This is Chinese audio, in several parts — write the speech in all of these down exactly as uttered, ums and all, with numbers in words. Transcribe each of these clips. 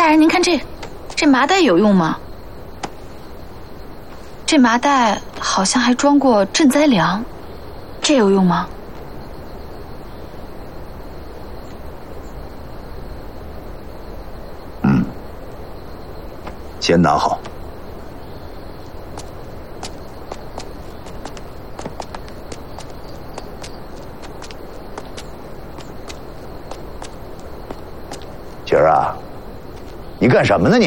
大人，您看这，这麻袋有用吗？这麻袋好像还装过赈灾粮，这有用吗？ 嗯，先拿好。雪儿啊，你干什么呢你？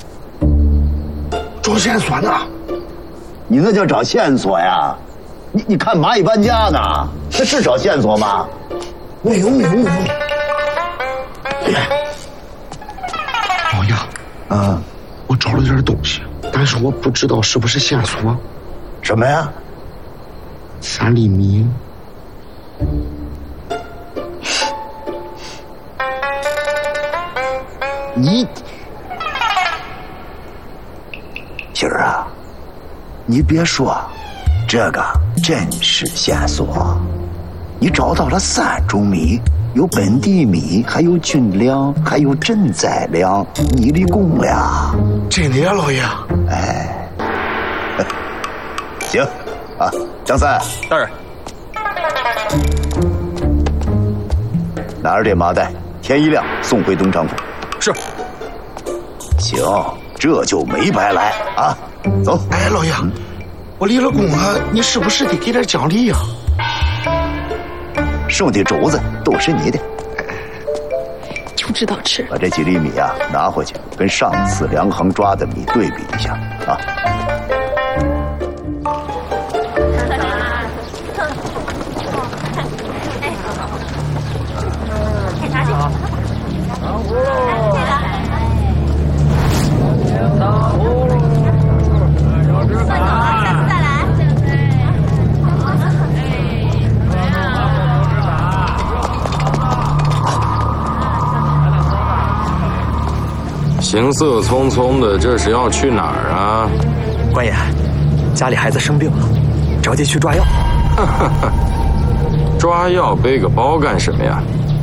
找线索呢。 你那叫找线索呀？你你看蚂蚁搬家呢？那是找线索吗？ 没有没有没有。老爷， 啊， 我找了点东西，但是我不知道是不是线索。 什么呀？ 三厘米。 你，杏儿啊，你别说，这个真是线索。你找到了三种米，有本地米，还有军粮，还有赈灾粮，你立功了。 真的呀，老爷。 哎，行啊，张三， 大人， 拿着这麻袋，天一亮送回东昌府。 是。 行，这就没白来啊！走。 哎，老爷，嗯、我立了功了，你是不是得给点奖励呀？ 剩的肘子都是你的， 就知道吃。 把这几粒米啊拿回去，跟上次粮行抓的米对比一下啊。 行色匆匆的，这是要去哪儿啊？ 官爷，家里孩子生病了，着急去抓药。 抓药背个包干什么呀？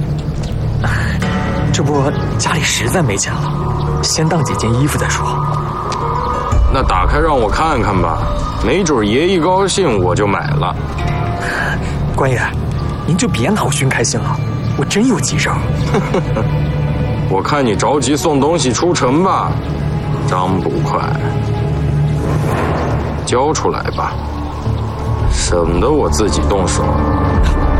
这不，家里实在没钱了，先当几件衣服再说。 那打开让我看看吧，没准爷一高兴我就买了。 官爷，您就别拿我寻开心了，我真有急事。 我看你着急送东西出城吧，张捕快，交出来吧，省得我自己动手。